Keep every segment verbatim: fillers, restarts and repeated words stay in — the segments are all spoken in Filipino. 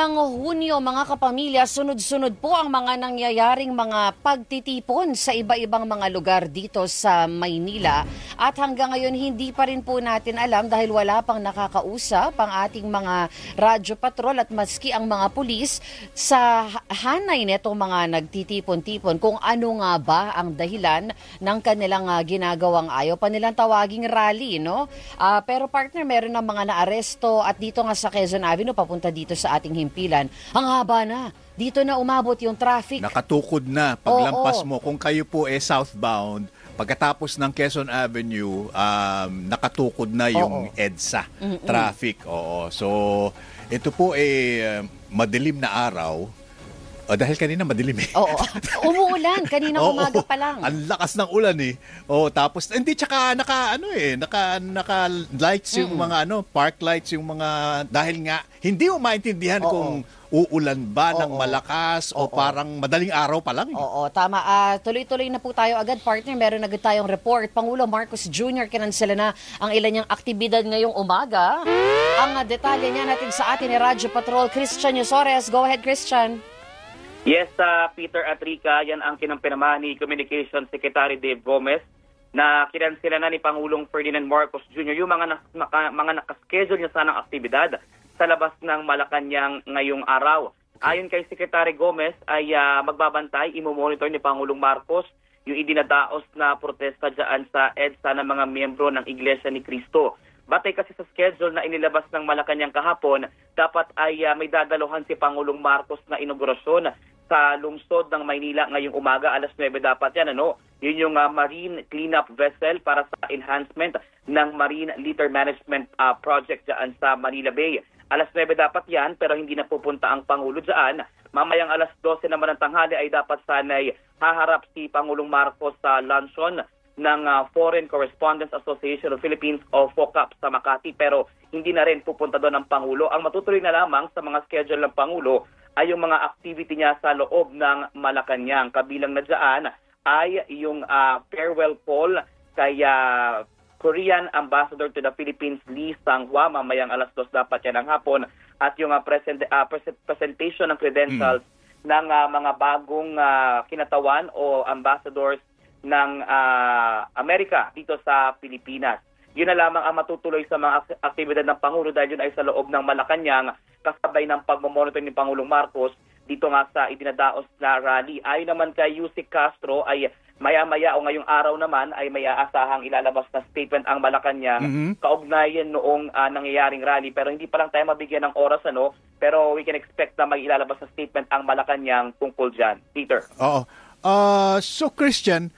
ng Hunyo, mga kapamilya, sunod-sunod po ang mga nangyayaring mga pagtitipon sa iba-ibang mga lugar dito sa Maynila. At hanggang ngayon, hindi pa rin po natin alam dahil wala pang nakakausap ang ating mga radyo patrol at maski ang mga pulis sa hanay netong mga nagtitipon-tipon kung ano nga ba ang dahilan ng kanilang uh, ginagawang ayaw pa nilang tawaging rally, no? Uh, pero partner, meron ng mga naaresto at dito nga sa Quezon Avenue, papunta dito sa ating himpilan. Ang haba na. Dito na umabot yung traffic. Nakatukod na. Paglampas mo, kung kayo po eh southbound, pagkatapos ng Quezon Avenue, um, nakatukod na yung Oo. EDSA Mm-mm. traffic. Oo. So, ito po eh madilim na araw. Oh, dahil kanina madilim eh. Oo. Umuulan kanina umaga pa lang. Ang lakas ng ulan eh. Oh, tapos hindi tsaka naka ano eh, naka naka lights yung mm. mga ano, park lights yung mga dahil nga hindi mo maintindihan Oo. kung uulan ba Oo. ng malakas Oo. o parang madaling araw pa lang. Eh. Oo, tama. Uh, tuloy-tuloy na po tayo agad, partner. Meron agad tayong report. Pangulo Marcos Junior kinansela na ang ilan niyang aktibidad ngayong umaga. Ang uh, detalye niya natin sa atin ni Radyo Patrol Christian Yusores. Go ahead, Christian. Yes, uh, Peter at Rica, yan ang kinampirmahan ni Communications Secretary Dave Gomez na kinansela na ni Pangulong Ferdinand Marcos Junior yung mga, na, maka, mga nakaschedule niya sanang aktibidad sa labas ng Malacanang ngayong araw. Ayon kay Secretary Gomez ay uh, magbabantay, imomonitor ni Pangulong Marcos yung idinadaos na protesta dyan sa EDSA ng mga miyembro ng Iglesia ni Cristo. Batay kasi sa schedule na inilabas ng Malacanang kahapon, dapat ay uh, may dadaluhan si Pangulong Marcos na inaugurasyon sa lungsod ng Maynila ngayong umaga, alas nuwebe dapat yan, ano? Yun yung uh, marine cleanup vessel para sa enhancement ng marine litter management uh, project dyan sa Manila Bay. Alas nuwebe dapat yan, pero hindi na pupunta ang Pangulo dyan. Mamayang alas dose naman ng tanghali ay dapat sanay haharap si Pangulong Marcos sa luncheon ng uh, Foreign Correspondents Association of Philippines o FOCAP sa Makati, pero hindi na rin pupunta doon ang Pangulo. Ang matutuloy na lamang sa mga schedule ng Pangulo ay yung mga activity niya sa loob ng Malacanang. Kabilang na dyan ay yung uh, farewell call kay uh, Korean Ambassador to the Philippines, Lee Sang-hwa, mamayang alas dos dapat yan ng hapon, at yung uh, present, uh, presentation ng credentials mm. ng uh, mga bagong uh, kinatawan o ambassadors ng uh, Amerika dito sa Pilipinas. Yun na lamang ang matutuloy sa mga aktibidad ng Pangulo dahil yun ay sa loob ng Malacanang kasabay ng pagmamonitor ni Pangulong Marcos dito nga sa idinadaos na rally. Ayon naman kay Yusik Castro ay maya-maya o ngayong araw naman ay may aasahang ilalabas na statement ang Malacanang mm-hmm. kaugnayan noong uh, nangyayaring rally. Pero hindi pa lang tayo mabigyan ng oras, ano, pero we can expect na may ilalabas na statement ang Malacanang tungkol dyan. Peter. Oo. Uh, so Christian,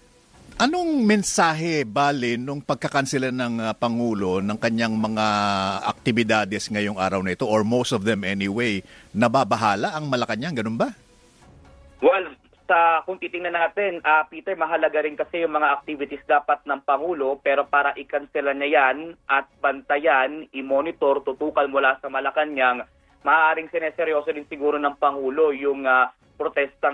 anong mensahe bale nung pagkakansela ng uh, Pangulo ng kanyang mga aktibidades ngayong araw na ito, or most of them anyway, nababahala ang Malacanang, ganun ba? Well, sa kung titingnan natin, uh, Peter, mahalaga rin kasi yung mga activities dapat ng Pangulo, pero para ikansela niya yan at bantayan, i-monitor, tutukal mula sa Malacanang, maaaring sineseryoso din siguro ng Pangulo yung uh, protestang